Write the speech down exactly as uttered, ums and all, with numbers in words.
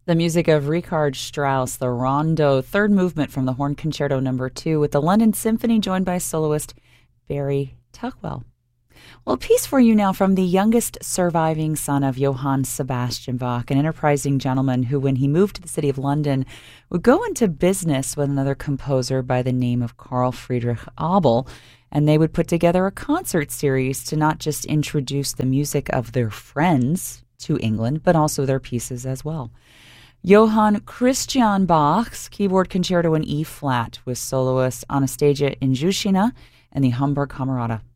The music of Richard Strauss, the Rondo, third movement from the Horn Concerto Number Two, with the London Symphony joined by soloist Barry Tuckwell. Well, a piece for you now from the youngest surviving son of Johann Sebastian Bach, an enterprising gentleman who, when he moved to the city of London, would go into business with another composer by the name of Carl Friedrich Abel, and they would put together a concert series to not just introduce the music of their friends to England, but also their pieces as well. Johann Christian Bach's Keyboard Concerto in E-flat with soloist Anastasia Injushina and the Hamburg Camerata.